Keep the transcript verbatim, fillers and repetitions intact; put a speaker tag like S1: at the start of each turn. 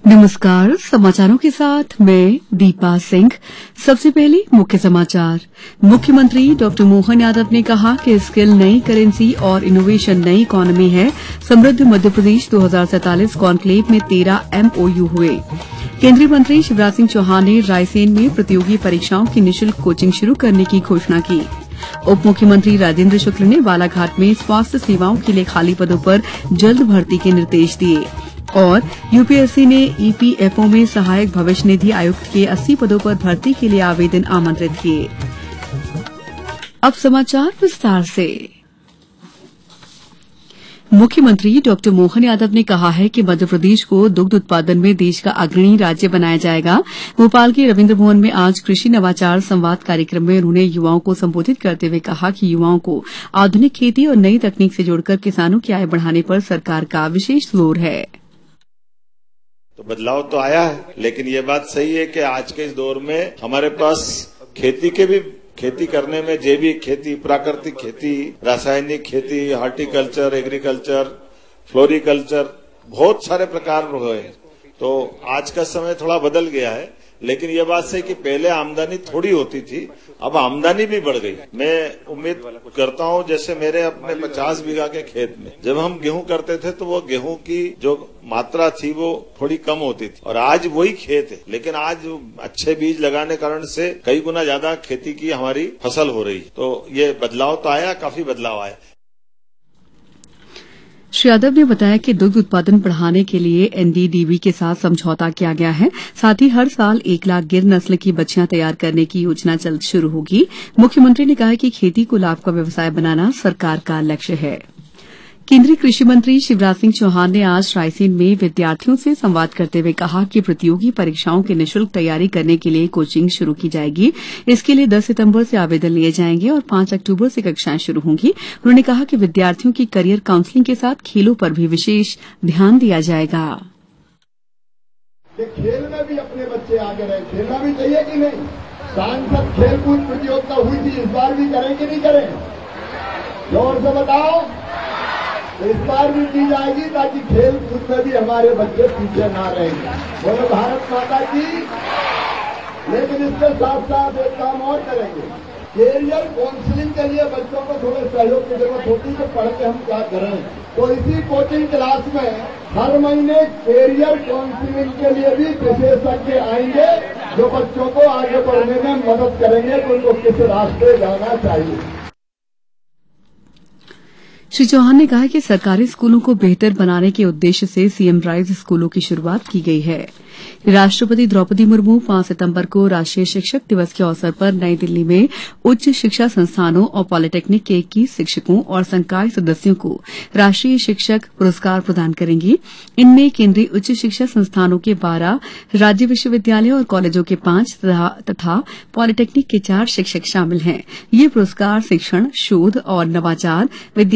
S1: नमस्कार, समाचारों के साथ मैं दीपा सिंह। सबसे पहले मुख्य समाचार। मुख्यमंत्री डॉक्टर मोहन यादव ने कहा कि स्किल नई करेंसी और इनोवेशन नई इकोनॉमी है। समृद्ध मध्यप्रदेश दो हज़ार सैंतालीस कॉन्क्लेव में तेरह एमओयू हुए। केंद्रीय मंत्री शिवराज सिंह चौहान ने रायसेन में प्रतियोगी परीक्षाओं की निःशुल्क कोचिंग शुरू करने की घोषणा की। उप मुख्यमंत्री राजेंद्र शुक्ल ने बालाघाट में स्वास्थ्य सेवाओं के लिए खाली पदों पर जल्द भर्ती के निर्देश दिए। और यूपीएससी ने ईपीएफओ में सहायक भविष्य निधि आयुक्त के अस्सी पदों पर भर्ती के लिए आवेदन आमंत्रित किए। अब समाचार विस्तार से। मुख्यमंत्री डॉक्टर मोहन यादव ने कहा है कि मध्यप्रदेश को दुग्ध उत्पादन में देश का अग्रणी राज्य बनाया जाएगा। भोपाल के रविन्द्र भवन में आज कृषि नवाचार संवाद कार्यक्रम में उन्होंने युवाओं को संबोधित करते हुए कहा कि युवाओं को आधुनिक खेती और नई तकनीक से जोड़कर किसानों की आय बढ़ाने पर सरकार का विशेष जोर है।
S2: तो बदलाव तो आया है, लेकिन ये बात सही है कि आज के इस दौर में हमारे पास खेती के भी खेती करने में जैविक खेती, प्राकृतिक खेती, रासायनिक खेती, हॉर्टिकल्चर, एग्रीकल्चर, फ्लोरिकल्चर, बहुत सारे प्रकार हुए हैं। तो आज का समय थोड़ा बदल गया है, लेकिन ये बात सही कि पहले आमदनी थोड़ी होती थी, अब आमदनी भी बढ़ गई। मैं उम्मीद करता हूं, जैसे मेरे अपने पचास बीघा के खेत में जब हम गेहूं करते थे तो वो गेहूं की जो मात्रा थी वो थोड़ी कम होती थी, और आज वही खेत है, लेकिन आज अच्छे बीज लगाने कारण से कई गुना ज्यादा खेती की हमारी फसल हो रही है। तो ये बदलाव तो आया, काफी बदलाव आया।
S1: श्री यादव ने बताया कि दुग्ध उत्पादन बढ़ाने के लिए एनडीडीबी के साथ समझौता किया गया है। साथ ही हर साल एक लाख गिर नस्ल की बछियां तैयार करने की योजना जल्द शुरू होगी। मुख्यमंत्री ने कहा कि खेती को लाभ का व्यवसाय बनाना सरकार का लक्ष्य है। केंद्रीय कृषि मंत्री शिवराज सिंह चौहान ने आज रायसेन में विद्यार्थियों से संवाद करते हुए कहा कि प्रतियोगी परीक्षाओं की निःशुल्क तैयारी करने के लिए कोचिंग शुरू की जाएगी। इसके लिए दस सितंबर से आवेदन लिए जाएंगे और पांच अक्टूबर से कक्षाएं शुरू होंगी। उन्होंने कहा कि विद्यार्थियों की करियर काउंसलिंग के साथ खेलों पर भी विशेष ध्यान दिया जाएगा।
S3: खेल में भी अपने बच्चे आगे रहे, खेलना भी चाहिए कि नहीं। सांसद खेलकूद प्रतियोगिता हुई थी, इस बार भी करें कि नहीं करें? जोर से बताओ। इस बार भी की जाएगी ताकि खेल कूद में भी हमारे बच्चे पीछे ना रहेंगे। बोलो भारत माता की। लेकिन इसके साथ साथ एक काम और करेंगे, कैरियर काउंसलिंग के लिए बच्चों को थोड़े सहयोग की जरूरत होती है कि पढ़ के हम क्या करें। तो इसी कोचिंग क्लास में हर महीने कैरियर काउंसलिंग के लिए भी विशेषज्ञ आएंगे जो बच्चों को आगे बढ़ने में मदद करेंगे कि उनको किस रास्ते जाना चाहिए।
S1: श्री चौहान ने कहा कि सरकारी स्कूलों को बेहतर बनाने के उद्देश्य से सीएम राइज स्कूलों की शुरूआत की गई है। राष्ट्रपति द्रौपदी मुर्मू पांच सितंबर को राष्ट्रीय शिक्षक दिवस के अवसर पर नई दिल्ली में उच्च शिक्षा संस्थानों और पॉलिटेक्निक के इक्कीस शिक्षकों और संकाय सदस्यों को राष्ट्रीय शिक्षक पुरस्कार प्रदान करेंगी। इनमें केंद्रीय उच्च शिक्षा संस्थानों के बारह, राज्य विश्वविद्यालय और कॉलेजों के पांच तथा पॉलिटेक्निक के चार शिक्षक शामिल हैं। ये पुरस्कार शिक्षण, शोध और नवाचार,